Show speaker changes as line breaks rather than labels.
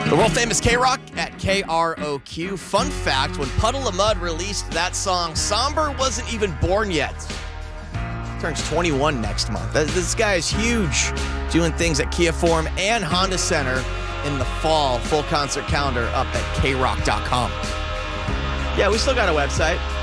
The world famous K-Rock at KROQ. Fun fact, when Puddle of Mudd released that song, Somber wasn't even born yet. Turns 21 next month. This guy is huge, doing things at Kia Forum and Honda Center in the fall. Full concert calendar up at krock.com. Yeah, we still got a website.